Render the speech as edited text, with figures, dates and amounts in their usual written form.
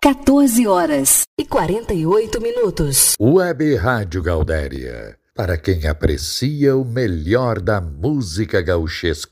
14h48. Web Rádio Gaudéria, para quem aprecia o melhor da música gauchesca.